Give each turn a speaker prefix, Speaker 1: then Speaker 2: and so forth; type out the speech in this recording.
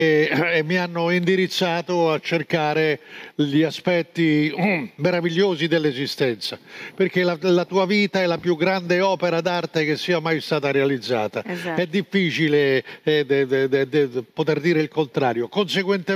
Speaker 1: e mi hanno indirizzato a cercare gli aspetti meravigliosi dell'esistenza, perché la tua vita è la più grande opera d'arte che sia mai stata realizzata. È
Speaker 2: Esatto.
Speaker 1: difficile poter dire il contrario. Conseguentemente